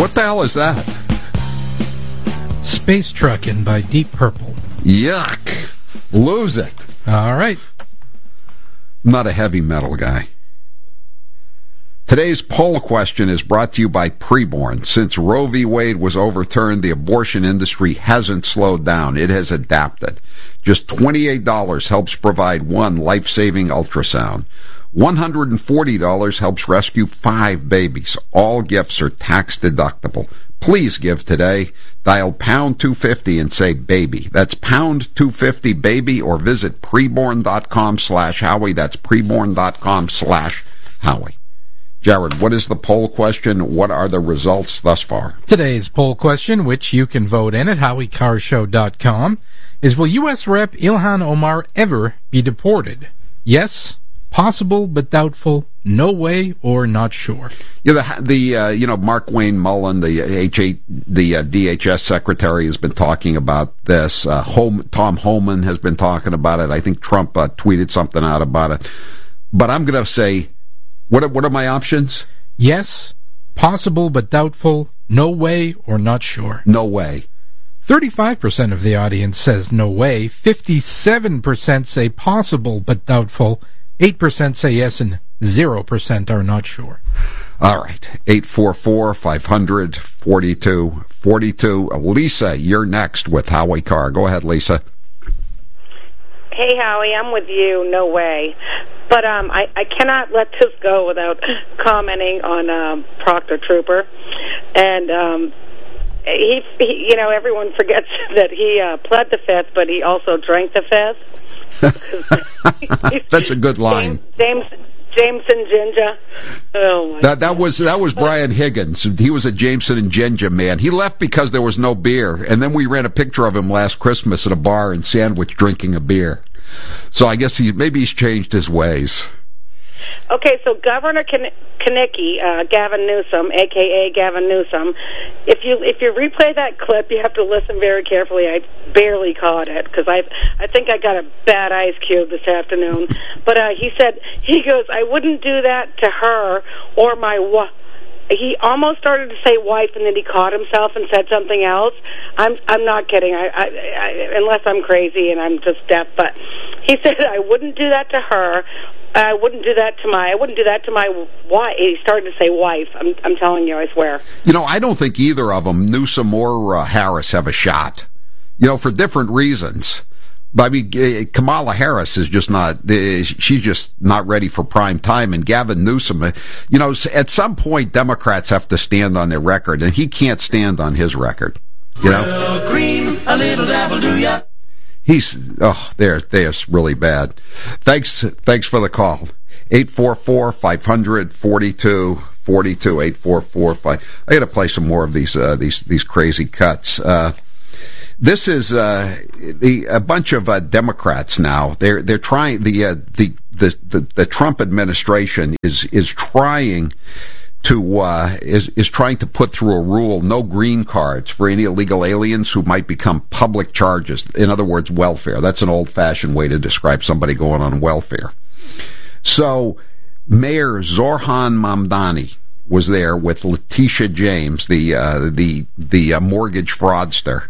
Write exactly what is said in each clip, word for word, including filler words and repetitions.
What the hell is that? Space Truckin' by Deep Purple. Yuck. Lose it. All right. I'm not a heavy metal guy. Today's poll question is brought to you by Preborn. Since Roe v. Wade was overturned, the abortion industry hasn't slowed down. It has adapted. Just twenty-eight dollars helps provide one life-saving ultrasound. one hundred forty dollars helps rescue five babies. All gifts are tax-deductible. Please give today. Dial pound two fifty and say baby. That's pound two fifty baby, or visit preborn.com slash Howie. That's preborn.com slash Howie. Jared, what is the poll question? What are the results thus far? Today's poll question, which you can vote in at howie carr show dot com, is will U S Rep Ilhan Omar ever be deported? Yes, possible but doubtful, no way, or not sure. Yeah, the, the uh, you know, Mark Wayne Mullen, the H eight, the uh, D H S secretary, has been talking about this. Uh, Home, Tom Homan has been talking about it. I think Trump uh, tweeted something out about it. But I'm going to say, what are, what are my options? Yes, possible but doubtful, no way, or not sure. No way. thirty-five percent of the audience says no way. fifty-seven percent say possible but doubtful. eight percent say yes, and zero percent are not sure. All right. eight four four, five hundred, forty-two forty-two. Lisa, you're next with Howie Carr. Go ahead, Lisa. Hey, Howie, I'm with you. No way. But um, I, I cannot let this go without commenting on um, Proctor Trooper. And um, he, he, you know, everyone forgets that he uh, pled the fifth, but he also drank the fifth. That's a good line. James, James Jameson Ginger. Oh my that that was that was Brian Higgins. He was a Jameson and Ginger man. He left because there was no beer, and then we ran a picture of him last Christmas at a bar in Sandwich drinking a beer. So I guess he maybe he's changed his ways. Okay, so Governor Kanicki, uh, Gavin Newsom, a k a. Gavin Newsom, if you if you replay that clip, you have to listen very carefully. I barely caught it because I I think I got a bad ice cube this afternoon. But uh, he said, he goes, I wouldn't do that to her or my wife. He almost started to say wife, and then he caught himself and said something else. I'm I'm not kidding. I, I, I unless I'm crazy and I'm just deaf. But he said I wouldn't do that to her. I wouldn't do that to my. I wouldn't do that to my wife. He started to say wife. I'm I'm telling you, I swear. You know, I don't think either of them, Newsom or uh, Harris, have a shot. You know, for different reasons. But I mean, Kamala Harris is just not, she's just not ready for prime time. And Gavin Newsom, you know, at some point, Democrats have to stand on their record, and he can't stand on his record. You know? Well, cream, a little dabble, do ya? He's, oh, they're, they're really bad. Thanks, thanks for the call. eight four four, five hundred, forty-two forty-two, eight four four, five. I gotta play some more of these, uh, these, these crazy cuts. Uh, This is uh, the a bunch of uh, Democrats now. They're they're trying the, uh, the the the the Trump administration is is trying to uh, is is trying to put through a rule: no green cards for any illegal aliens who might become public charges. In other words, welfare. That's an old-fashioned way to describe somebody going on welfare. So, Mayor Zoran Mamdani was there with Letitia James, the uh, the the uh, mortgage fraudster.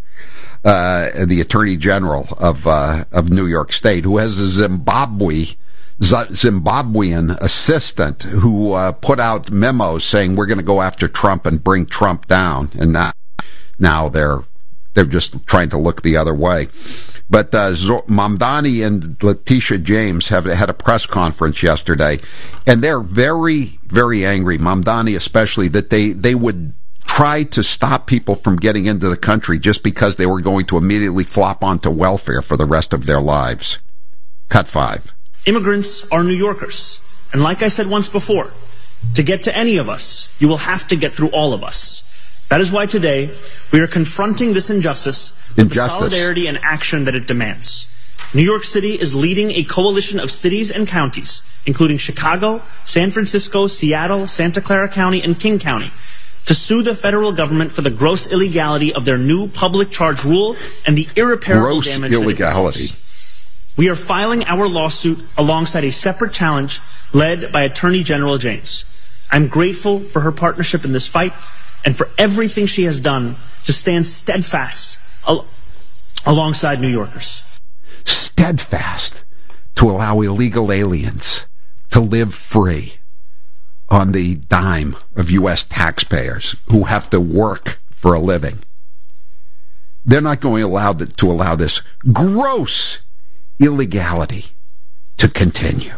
Uh, the Attorney General of uh, of New York State, who has a Zimbabwe Zimbabwean assistant who uh, put out memos saying we're going to go after Trump and bring Trump down, and now now they're they're just trying to look the other way. But uh, Mamdani and Letitia James have had a press conference yesterday, and they're very very angry. Mamdani especially, that they they would try to stop people from getting into the country just because they were going to immediately flop onto welfare for the rest of their lives. Cut five. Immigrants are New Yorkers. And like I said once before, to get to any of us, you will have to get through all of us. That is why today we are confronting this injustice with the solidarity and action that it demands. New York City is leading a coalition of cities and counties, including Chicago, San Francisco, Seattle, Santa Clara County, and King County, to sue the federal government for the gross illegality of their new public charge rule and the irreparable gross damage illegality. That it We are filing our lawsuit alongside a separate challenge led by Attorney General James. I'm grateful for her partnership in this fight, and for everything she has done to stand steadfast al- alongside New Yorkers. Steadfast to allow illegal aliens to live free on the dime of U S taxpayers who have to work for a living. They're not going to allow, the, to allow this gross illegality to continue.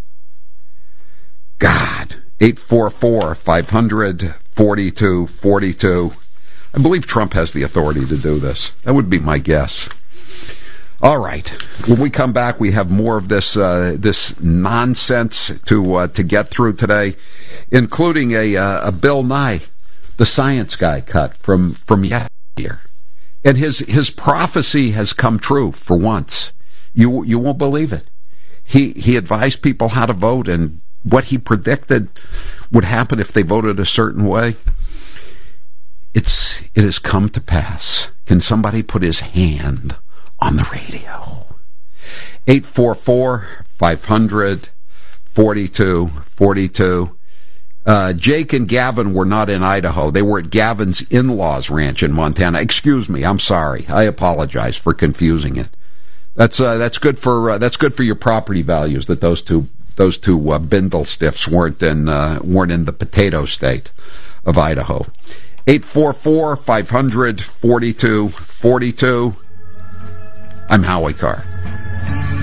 God, eight four four, five hundred, forty-two forty-two. I believe Trump has the authority to do this. That would be my guess. All right. When we come back, we have more of this uh, this nonsense to uh, to get through today, including a uh, a Bill Nye, the science guy, cut from from yesteryear, and his his prophecy has come true for once. You you won't believe it. He he advised people how to vote, and what he predicted would happen if they voted a certain way. It's it has come to pass. Can somebody put his hand on the radio? eight four four, five hundred, forty-two forty-two. Uh, Jake and Gavin were not in Idaho. They were at Gavin's in-laws ranch in Montana. Excuse me. I'm sorry. I apologize for confusing it. That's uh, that's good for uh, that's good for your property values that those two those two uh, Bindle stiffs weren't in uh, weren't in the potato state of Idaho. eight four four, five hundred, forty-two forty-two. I'm Howie Carr.